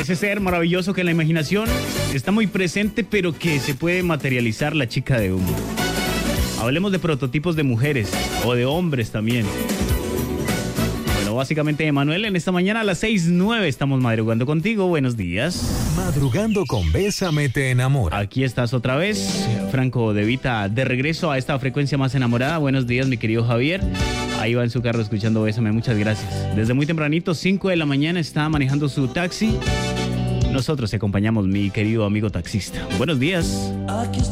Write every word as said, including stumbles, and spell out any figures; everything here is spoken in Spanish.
ese ser maravilloso que en la imaginación está muy presente, pero que se puede materializar, la chica de humo. Hablemos de prototipos de mujeres o de hombres también. Bueno, básicamente, Emanuel, en esta mañana a las seis nueve estamos madrugando contigo. Buenos días. Madrugando con Bésame te enamora. Aquí estás otra vez, Franco De Vita, de regreso a esta frecuencia más enamorada. Buenos días, mi querido Javier. Ahí va en su carro escuchando Bésame, muchas gracias. Desde muy tempranito, cinco de la mañana, está manejando su taxi. Nosotros te acompañamos, mi querido amigo taxista. Buenos días. Aquí